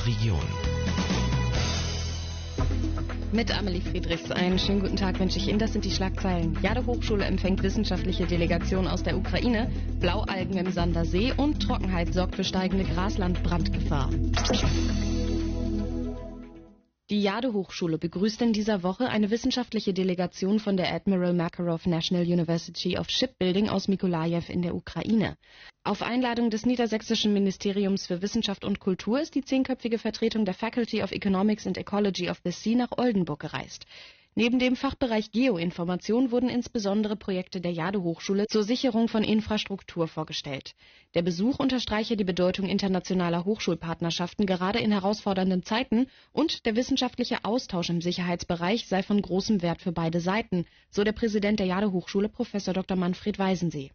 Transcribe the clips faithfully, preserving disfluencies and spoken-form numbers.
unserer Region. Mit Amelie Friedrichs. Einen schönen guten Tag wünsche ich Ihnen. Das sind die Schlagzeilen. Jade-Hochschule empfängt wissenschaftliche Delegation aus der Ukraine. Blaualgen im Sandersee und Trockenheit sorgt für steigende Graslandbrandgefahr. Die Jade-Hochschule begrüßt in dieser Woche eine wissenschaftliche Delegation von der Admiral Makarov National University of Shipbuilding aus Mykolajiw in der Ukraine. Auf Einladung des Niedersächsischen Ministeriums für Wissenschaft und Kultur ist die zehnköpfige Vertretung der Faculty of Economics and Ecology of the Sea nach Oldenburg gereist. Neben dem Fachbereich Geoinformation wurden insbesondere Projekte der Jade-Hochschule zur Sicherung von Infrastruktur vorgestellt. Der Besuch unterstreiche die Bedeutung internationaler Hochschulpartnerschaften gerade in herausfordernden Zeiten und der wissenschaftliche Austausch im Sicherheitsbereich sei von großem Wert für beide Seiten, so der Präsident der Jade-Hochschule, Professor Doktor Manfred Weisensee.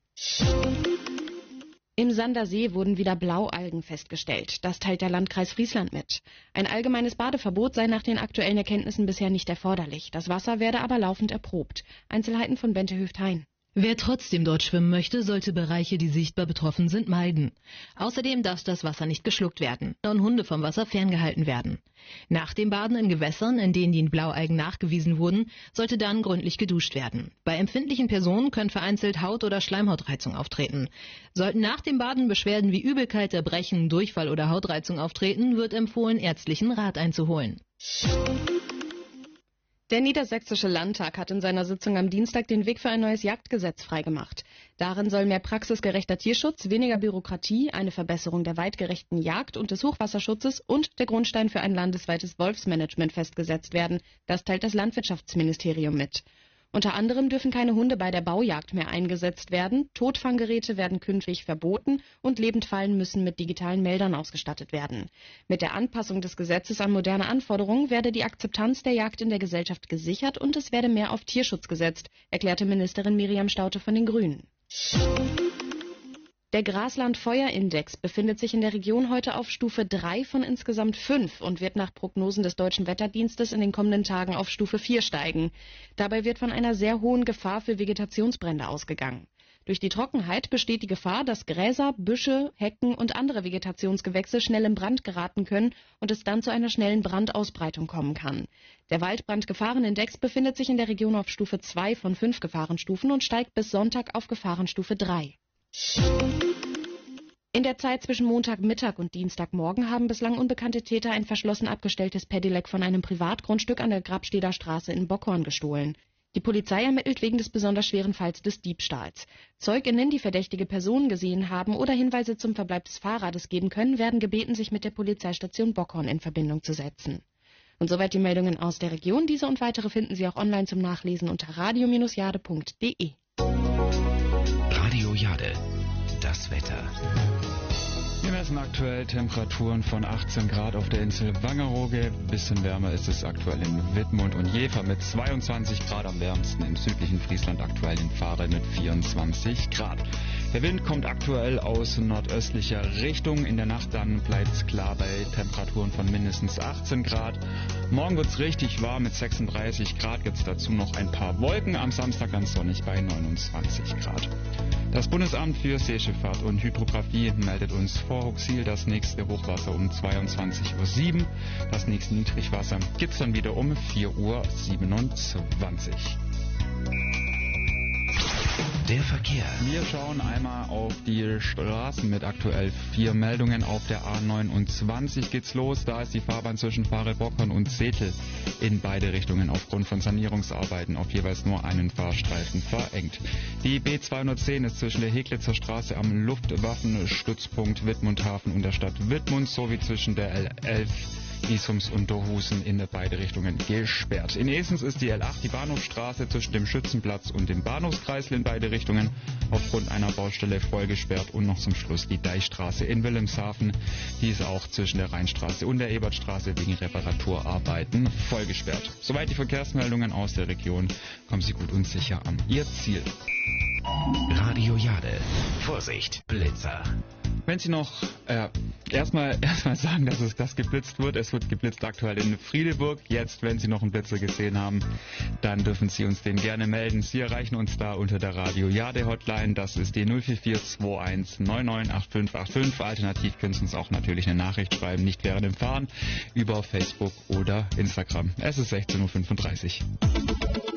Im Sandersee wurden wieder Blaualgen festgestellt. Das teilt der Landkreis Friesland mit. Ein allgemeines Badeverbot sei nach den aktuellen Erkenntnissen bisher nicht erforderlich. Das Wasser werde aber laufend erprobt. Einzelheiten von Bente Hüft-Hein. Wer trotzdem dort schwimmen möchte, sollte Bereiche, die sichtbar betroffen sind, meiden. Außerdem darf das Wasser nicht geschluckt werden und Hunde vom Wasser ferngehalten werden. Nach dem Baden in Gewässern, in denen die Blaualgen nachgewiesen wurden, sollte dann gründlich geduscht werden. Bei empfindlichen Personen können vereinzelt Haut- oder Schleimhautreizung auftreten. Sollten nach dem Baden Beschwerden wie Übelkeit, Erbrechen, Durchfall oder Hautreizung auftreten, wird empfohlen, ärztlichen Rat einzuholen. Der Niedersächsische Landtag hat in seiner Sitzung am Dienstag den Weg für ein neues Jagdgesetz freigemacht. Darin soll mehr praxisgerechter Tierschutz, weniger Bürokratie, eine Verbesserung der weitgerechten Jagd und des Hochwasserschutzes und der Grundstein für ein landesweites Wolfsmanagement festgesetzt werden. Das teilt das Landwirtschaftsministerium mit. Unter anderem dürfen keine Hunde bei der Baujagd mehr eingesetzt werden, Totfanggeräte werden künftig verboten und Lebendfallen müssen mit digitalen Meldern ausgestattet werden. Mit der Anpassung des Gesetzes an moderne Anforderungen werde die Akzeptanz der Jagd in der Gesellschaft gesichert und es werde mehr auf Tierschutz gesetzt, erklärte Ministerin Miriam Staudte von den Grünen. Der Graslandfeuerindex befindet sich in der Region heute auf Stufe drei von insgesamt fünf und wird nach Prognosen des Deutschen Wetterdienstes in den kommenden Tagen auf Stufe vier steigen. Dabei wird von einer sehr hohen Gefahr für Vegetationsbrände ausgegangen. Durch die Trockenheit besteht die Gefahr, dass Gräser, Büsche, Hecken und andere Vegetationsgewächse schnell in Brand geraten können und es dann zu einer schnellen Brandausbreitung kommen kann. Der Waldbrandgefahrenindex befindet sich in der Region auf Stufe zwei von fünf Gefahrenstufen und steigt bis Sonntag auf Gefahrenstufe drei. In der Zeit zwischen Montagmittag und Dienstagmorgen haben bislang unbekannte Täter ein verschlossen abgestelltes Pedelec von einem Privatgrundstück an der Grabsteder Straße in Bockhorn gestohlen. Die Polizei ermittelt wegen des besonders schweren Falls des Diebstahls. ZeugInnen, die verdächtige Personen gesehen haben oder Hinweise zum Verbleib des Fahrrades geben können, werden gebeten, sich mit der Polizeistation Bockhorn in Verbindung zu setzen. Und soweit die Meldungen aus der Region. Diese und weitere finden Sie auch online zum Nachlesen unter radio Bindestrich jade Punkt de. Radio Jade, das Wetter. Wir messen aktuell Temperaturen von achtzehn Grad auf der Insel Wangerooge. Bisschen wärmer ist es aktuell in Wittmund und Jever mit zweiundzwanzig Grad, am wärmsten im südlichen Friesland, aktuell in Vaardal mit vierundzwanzig Grad. Der Wind kommt aktuell aus nordöstlicher Richtung. In der Nacht dann bleibt es klar bei Temperaturen von mindestens achtzehn Grad. Morgen wird es richtig warm mit sechsunddreißig Grad. Gibt es dazu noch ein paar Wolken. Am Samstag ganz sonnig bei neunundzwanzig Grad. Das Bundesamt für Seeschifffahrt und Hydrographie meldet uns vor Huxil das nächste Hochwasser um zweiundzwanzig Uhr sieben. Das nächste Niedrigwasser gibt es dann wieder um vier Uhr siebenundzwanzig. Der Verkehr. Wir schauen einmal auf die Straßen mit aktuell vier Meldungen. Auf der A neunundzwanzig geht's los. Da ist die Fahrbahn zwischen Varennes-Bockhorn und Zetel in beide Richtungen aufgrund von Sanierungsarbeiten auf jeweils nur einen Fahrstreifen verengt. Die B zweihundertzehn ist zwischen der Heglitzer Straße am Luftwaffenstützpunkt Wittmund-Hafen und der Stadt Wittmund sowie zwischen der L elf Isums und Dorhusen in beide Richtungen gesperrt. In Esens ist die L acht, die Bahnhofstraße zwischen dem Schützenplatz und dem Bahnhofskreisel in beide Richtungen aufgrund einer Baustelle voll gesperrt und noch zum Schluss die Deichstraße in Wilhelmshaven. Die ist auch zwischen der Rheinstraße und der Ebertstraße wegen Reparaturarbeiten voll gesperrt. Soweit die Verkehrsmeldungen aus der Region. Kommen Sie gut und sicher an Ihr Ziel. Radio Jade. Vorsicht, Blitzer. Wenn Sie noch äh, erstmal erstmal sagen, dass es das geblitzt wird. Es wird geblitzt aktuell in Friedeburg. Jetzt, wenn Sie noch einen Blitzer gesehen haben, dann dürfen Sie uns den gerne melden. Sie erreichen uns da unter der Radio Jade Hotline. Das ist die null vier vier zwei eins neun neun acht fünf acht fünf. Alternativ können Sie uns auch natürlich eine Nachricht schreiben, nicht während dem Fahren, über Facebook oder Instagram. Es ist sechzehn Uhr fünfunddreißig.